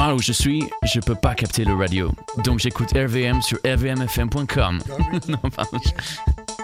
moi où je suis, je peux pas capter le radio. Donc j'écoute RVM sur rvmfm.com. Non, pardon.